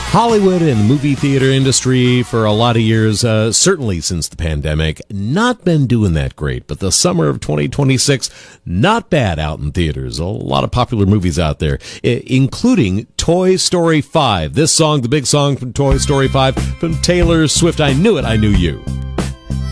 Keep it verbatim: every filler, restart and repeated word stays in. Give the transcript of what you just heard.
Hollywood and the movie theater industry for a lot of years, uh, certainly since the pandemic, not been doing that great. But the summer of twenty twenty-six, not bad out in theaters. A lot of popular movies out there, I- including Toy Story five. This song, the big song from Toy Story five, from Taylor Swift. I Knew It, I Knew You.